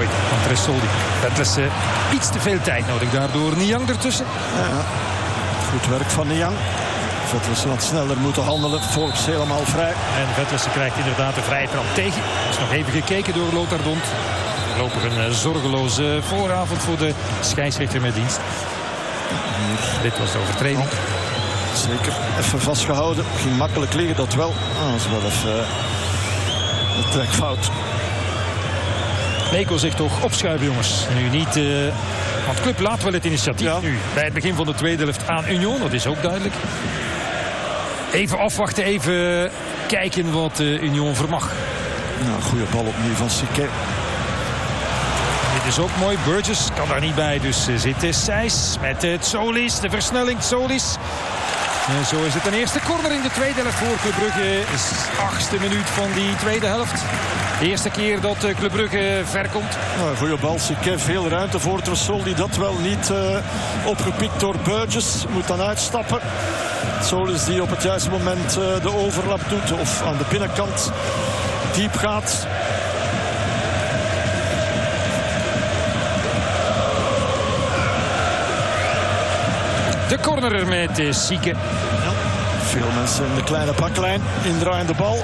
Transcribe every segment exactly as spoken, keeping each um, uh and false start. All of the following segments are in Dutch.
Mooi van Tressoldi. Vetles uh, iets te veel tijd nodig. Daardoor Niang ertussen. Ja, ja. Goed werk van Niang. Vetles wat sneller moeten handelen. Forbes helemaal vrij. En Vetles krijgt inderdaad de vrije trap tegen. Er is nog even gekeken door Lothar Dont. Voorlopig een uh, zorgeloze vooravond voor de scheidsrechter met dienst. Hier. Dit was de overtreding. Oh. Zeker. Even vastgehouden. Ging makkelijk liggen, dat wel. Ah, dat is wel even uh, een trekfout. Leko zegt toch opschuiven, jongens. Nu niet... Uh, want Club laat wel het initiatief ja. nu. Bij het begin van de tweede helft aan Union. Dat is ook duidelijk. Even afwachten, even kijken wat uh, Union vermag. Nou, goede bal opnieuw van Siquet. Dit is ook mooi. Burgess kan daar niet bij. Dus uh, zit Sijs met uh, Solis. De versnelling Solis. En zo is het een eerste corner in de tweede helft voor Club Brugge. Is achtste minuut van die tweede helft. De eerste keer dat uh, Club Brugge ver komt. Nou, goede bal. Siquet, veel ruimte voor Tressoldi. Dat wel niet uh, opgepikt door Burgess. Moet dan uitstappen. Solis die op het juiste moment uh, de overlap doet. Of aan de binnenkant diep gaat. De corner met uh, Siquet. Ja, veel mensen in de kleine baklijn. Indraaiende bal.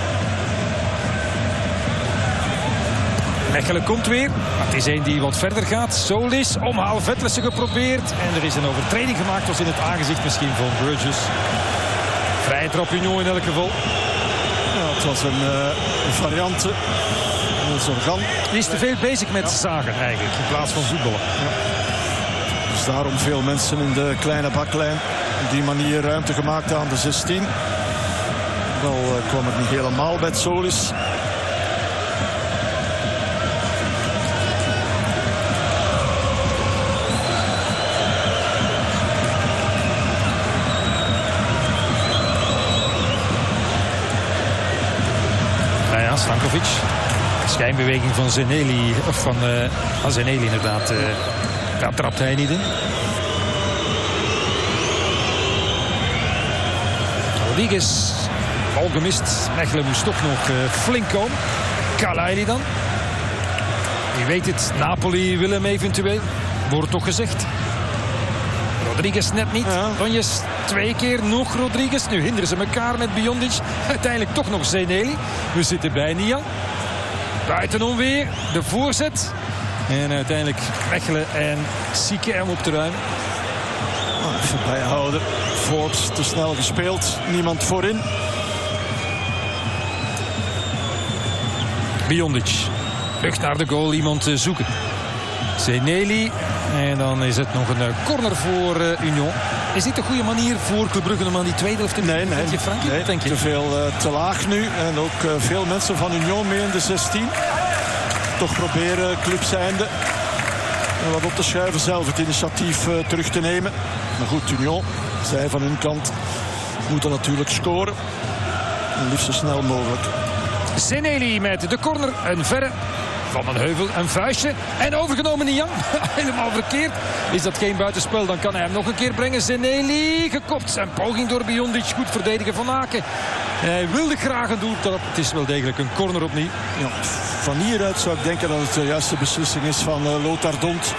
Mechelen komt weer. Maar het is een die wat verder gaat. Solis, omhaal Vetlessen geprobeerd. En er is een overtreding gemaakt. Was in het aangezicht misschien van Burgess. Vrije trap Union in elk geval. Ja, het was een, uh, een variant. Een Zorgan. Die is te veel bezig met ja. zagen eigenlijk. In plaats van voetballen. Ja. Dus daarom veel mensen in de kleine baklijn. Op die manier ruimte gemaakt aan de zestien. Wel uh, kwam het niet helemaal bij Solis. Nou ja, Stankovic. Schijnbeweging van Zeneli. Of van uh, Zeneli inderdaad. Uh, Daar trapt hij niet in. Rodriguez. Bal gemist. Mechelen moest toch nog uh, flink komen. Kalaili dan. Wie weet het. Napoli wil hem eventueel. Wordt toch gezegd. Rodriguez net niet. Ja. Donjes twee keer nog Rodriguez. Nu hinderen ze elkaar met Biondic. Uiteindelijk toch nog Zeneli. We zitten bij Niang. Buitenom weer. De voorzet. En uiteindelijk Mechelen en Siquet om op te ruimen. Oh, even bijhouden. Forbes te snel gespeeld. Niemand voorin. Biondic. Terug naar de goal. Iemand zoeken. Zeneli. En dan is het nog een corner voor uh, Union. Is dit een goede manier voor Club Brugge om aan die tweede helft te Nee, nee, je, Frankie? nee Denk je? te veel uh, te laag nu. En ook uh, veel mensen van Union mee in de zestien. Toch proberen club zijnde wat op te schuiven, zelf het initiatief uh, terug te nemen. Maar goed, Union, zij van hun kant moeten natuurlijk scoren. En liefst zo snel mogelijk. Zeneli met de corner, een verre van een heuvel, een vuistje. En overgenomen Niang. Helemaal verkeerd. Is dat geen buitenspel, dan kan hij hem nog een keer brengen. Zeneli gekopt. Zijn poging door Biondic. Goed verdedigen van Aken. Hij wilde graag een doeltrap. Het is wel degelijk een corner opnieuw. Ja, van hieruit zou ik denken dat het de juiste beslissing is van uh, Lothar Dont.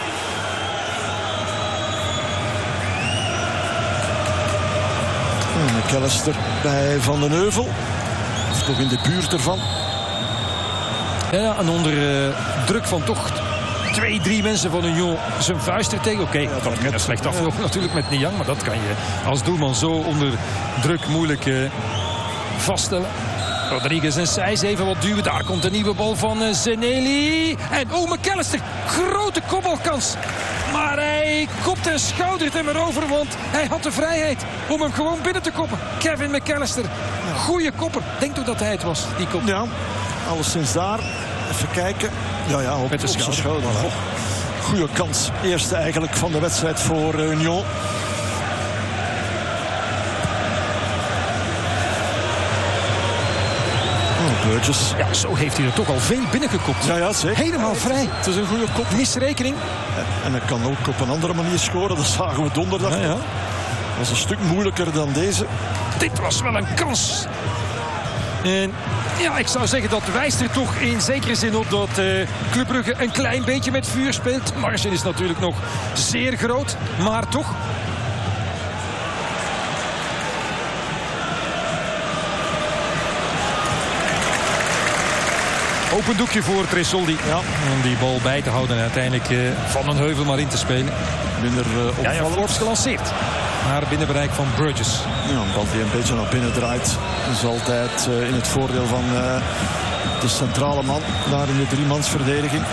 McAllister bij Van den Heuvel. Of toch in de buurt ervan. Ja, en onder uh, druk van toch twee, drie mensen van Union zijn vuist er tegen. Oké, okay, ja, dat kan slecht aflopen ja. natuurlijk met Niang. Maar dat kan je als doelman zo onder druk moeilijk uh, vaststellen. Rodriguez en Sijs even wat duwen. Daar komt de nieuwe bal van uh, Zeneli. En oh, McAllister. Grote kopbalkans. Maar hij kopt en schoudert hem erover. Want hij had de vrijheid om hem gewoon binnen te koppen. Kevin McAllister. Goeie kopper. Denk toch dat hij het was, die kop. Ja, alleszins daar. Even kijken. Ja, ja, op, met de schouder. schouder. Oh, goeie kans. Eerste eigenlijk van de wedstrijd voor Union. Burgess. Ja, zo heeft hij er toch al veel binnengekopt. Ja, ja, zeker. Helemaal vrij. Het is een goede kop. Misrekening. Ja, en hij kan ook op een andere manier scoren. Dat zagen we donderdag. Ja, ja. Dat was een stuk moeilijker dan deze. Dit was wel een kans. En ja, ik zou zeggen dat wijst er toch in zekere zin op dat uh, Club Brugge een klein beetje met vuur speelt. De marge is natuurlijk nog zeer groot, maar toch. Open doekje voor Tresoldi. Ja. Om die bal bij te houden en uiteindelijk uh, Van den Heuvel maar in te spelen. Minder uh, opvallend. Ja, ja, Forbes gelanceerd. Naar binnenbereik van Burgess. Ja, een bal die een beetje naar binnen draait. is altijd uh, in het voordeel van uh, de centrale man. Daar in de driemansverdediging.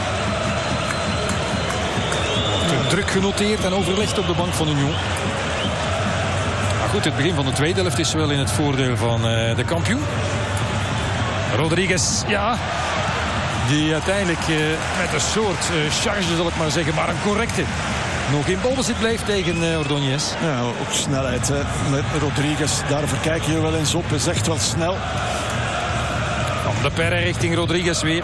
Druk genoteerd en overlegd op de bank van Union. Maar goed, het begin van de tweede helft is wel in het voordeel van uh, de kampioen. Rodriguez, ja. Die uiteindelijk uh, met een soort uh, charge, zal ik maar zeggen, maar een correcte. Nog in balbezit bleef tegen uh, Ordóñez. Ja, ook snelheid hè. Met Rodriguez. Daar verkijk je wel eens op. Hij is echt wel snel. Van de Perre richting Rodriguez weer.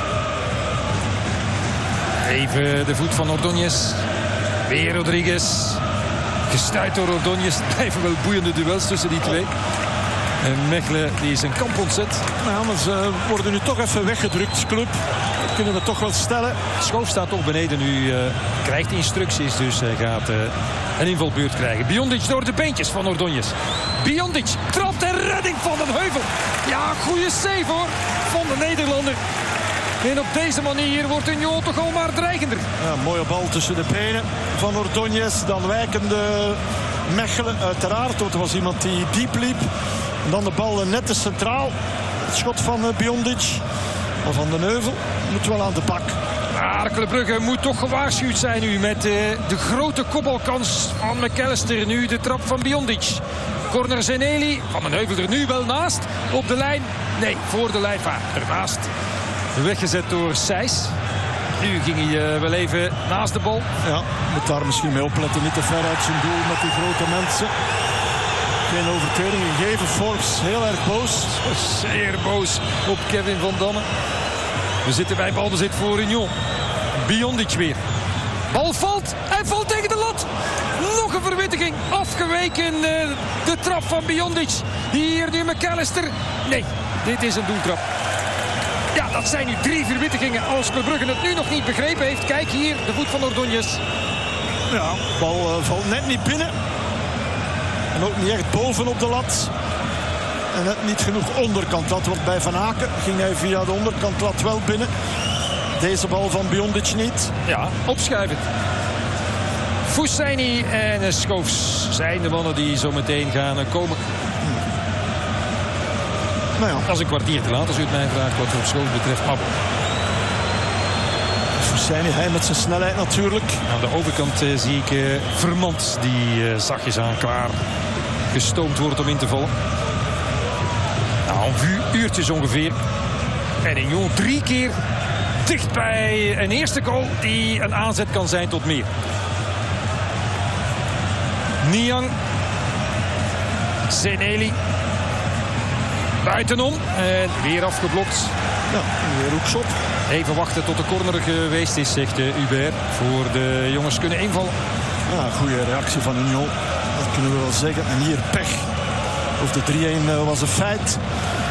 Even de voet van Ordóñez. Weer Rodriguez. Gestuit door Ordóñez. Het blijven wel boeiende duels tussen die twee. En Mechelen die zijn kamp ontzet. Ja, maar ze worden nu toch even weggedrukt, club. Kunnen we toch wel stellen. Schoof staat toch beneden nu. Uh, krijgt instructies, dus hij gaat uh, een invalbeurt krijgen. Biondic door de beentjes van Ordóñez. Biondic trapt en redding van den Heuvel. Ja, goede save hoor, van de Nederlander. En op deze manier wordt Union toch al maar dreigender. Ja, mooie bal tussen de benen van Ordóñez. Dan wijkende Mechelen, uiteraard. Want er was iemand die diep liep. En dan de bal net te centraal. Het schot van Biondic. Maar Van den Heuvel moet wel aan de bak. Maar Club Brugge moet toch gewaarschuwd zijn nu met uh, de grote kopbalkans van McAllister. Nu de trap van Biondic. Corner Zeneli. Van den Heuvel er nu wel naast. Op de lijn. Nee, voor de lijn. Ernaast. Weggezet door Sijs. Nu ging hij uh, wel even naast de bal. Ja, moet daar misschien mee opletten. Niet te ver uit zijn doel met die grote mensen. Geen overtreding gegeven. Forbes heel erg boos. Zeer boos op Kevin van Damme. We zitten bij balbezit voor Union. Biondic weer. Bal valt. Hij valt tegen de lat. Nog een verwittiging. Afgeweken uh, de trap van Biondic. Hier nu McAllister. Nee, dit is een doeltrap. Ja, dat zijn nu drie verwittigingen. Als Club Brugge het nu nog niet begrepen heeft. Kijk hier, de voet van Ordóñez. Ja, de bal uh, valt net niet binnen. En ook niet echt bovenop de lat. En net niet genoeg onderkant lat. Want bij Van Aken ging hij via de onderkant lat wel binnen. Deze bal van Biondic niet. Ja, opschuivend. Fousseyni en Schoofs zijn de mannen die zo meteen gaan komen. Nou ja. Dat is een kwartier te laat als u het mij vraagt wat er op Schoofs betreft. Maar Fousseyni, hij met zijn snelheid natuurlijk. Aan de overkant uh, zie ik uh, Vermand die uh, zachtjes aan klaar gestoomd wordt om in te vallen. Nou, een uurtjes ongeveer. En Union drie keer dicht bij een eerste goal die een aanzet kan zijn tot meer. Niang. Zeneli. Buitenom. En weer afgeblokt. Ja, weer hoekschop. Even wachten tot de corner geweest is, zegt uh, Hubert. Voor de jongens kunnen invallen. Ja, goede reactie van Union. Dat kunnen we wel zeggen. En hier pech. Of de drie-een uh, was een feit.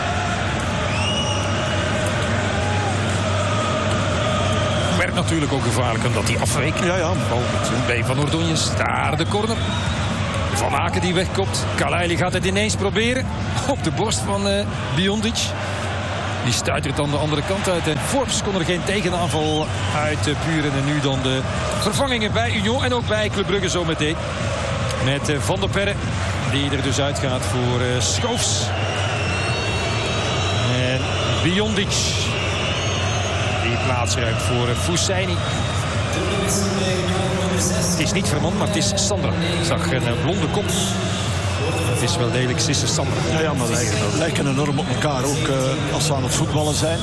Werd natuurlijk ook gevaarlijk omdat hij afweek. Ja, ja. Bal bij Van Ordóñez. Daar de corner. Van Aken die wegkopt. Kalaili gaat het ineens proberen. Op de borst van uh, Biondic. Die stuitert dan de andere kant uit. En Forbes kon er geen tegenaanval uit uh, puren. En nu dan de vervangingen bij Union. En ook bij Club Brugge zo meteen. Met uh, Van der Perre. Die er dus uitgaat voor uh, Schoofs. En Biondic. Die plaats ruimt voor uh, Fousseyni. Het is niet Vermand, maar het is Sandra. Ik zag een uh, blonde kop. Het is wel degelijk Sisse Sandra. Ja, ja, maar lijken, lijken enorm op elkaar ook uh, als ze aan het voetballen zijn.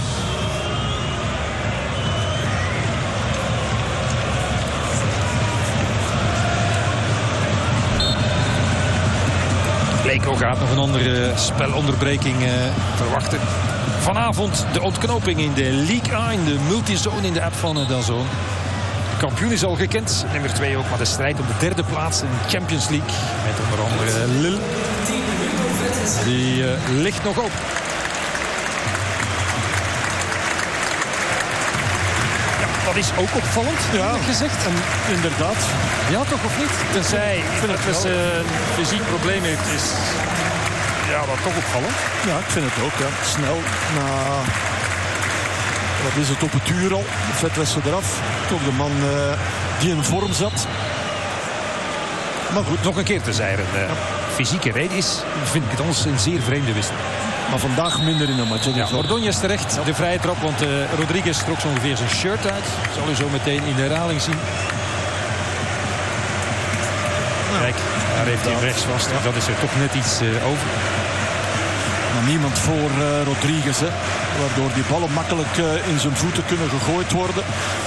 Leko gaat nog een andere spelonderbreking uh, verwachten. Vanavond de ontknoping in de Ligue A, in de multizone in de app van uh, DAZN. De kampioen is al gekend, nummer twee ook, maar de strijd om de derde plaats in de Champions League. Met onder andere uh, Lille. Die uh, ligt nog op. Dat is ook opvallend, Ja, eerlijk gezegd. En inderdaad. Ja, toch of niet? Tenzij vind het dat wel. ze een fysiek probleem heeft, is ja, dat toch opvallend. Ja, ik vind het ook. Ja. Snel na... Wat is het, op het uur al? Vet was ze eraf. Toch de man uh, die in vorm zat. Maar goed. Nog een keer te zeiren. Uh, fysieke reden is, vind ik het anders een zeer vreemde wissel. Maar vandaag minder in de match. Ja, Ordóñez terecht, de vrije trap, want uh, Rodriguez trok zo ongeveer zijn shirt uit. Zal u zo meteen in de herhaling zien. Kijk, daar heeft hij hem rechts vast. Ja. Dat is er toch net iets uh, over. Maar niemand voor uh, Rodriguez, hè. Waardoor die ballen makkelijk uh, in zijn voeten kunnen gegooid worden.